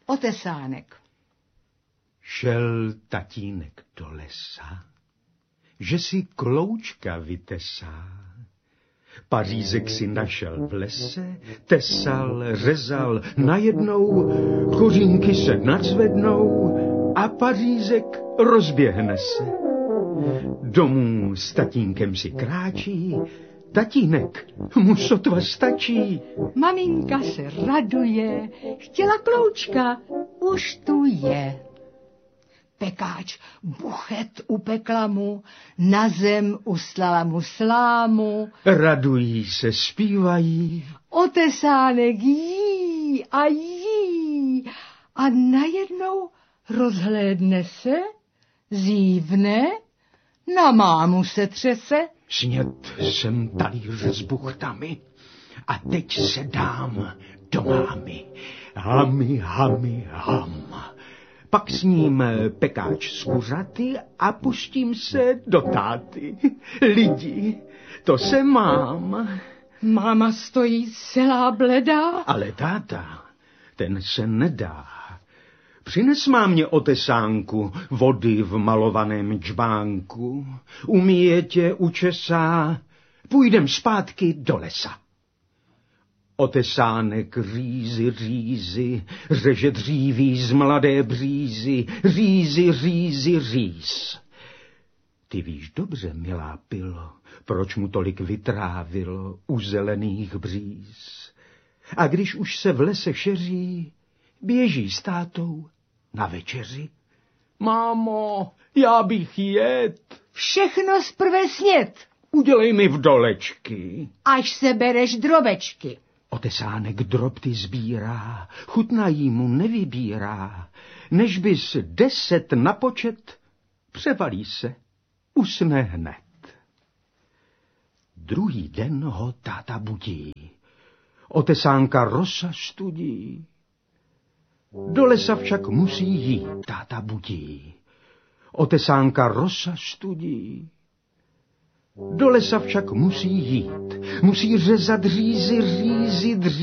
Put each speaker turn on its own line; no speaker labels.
Otesánek.
Šel tatínek do lesa, že si kloučka vytesá. Pařízek si našel v lese, tesal, řezal, najednou kořínky se nadzvednou a pařízek rozběhne se. Domů s tatínkem si kráčí, tatínek mu sotva stačí.
Maminka se raduje, chtěla kloučka, už tu je. Pekáč buchet upekla mu, na zem uslala mu slámu.
Radují se, zpívají.
Otesánek jí a najednou rozhlédne se, zívne, na mámu se třese.
Sněd jsem talíř s buchtami a teď se dám do mámy. Hami, hami, ham. Pak s ním pekáč z kuřaty a pustím se do táty. Lidi, to se mám.
Máma stojí celá bledá.
Ale táta, ten se nedá. Přines mámě otesánku vody v malovaném džbánku. Umyje tě, učesá, půjdem zpátky do lesa. Otesánek rýzy, řeže dříví z mladé břízy, rýz. Ty víš dobře, milá pilo, proč mu tolik vytrávilo u zelených bříz. A když už se v lese šeří, běží s tátou na večeři. Mámo, já bych jet.
Všechno zprve snět.
Udělej mi vdolečky.
Až se bereš drobečky.
Otesánek drobty sbírá, chutnají mu nevybírá. Než bys 10 na počet, převalí se, usne hned. Druhý den ho táta budí, otesánka rosa studí. Do lesa však musí jít, táta budí, otesánka rosa studí. Do lesa však musí jít, musí řezat řízy,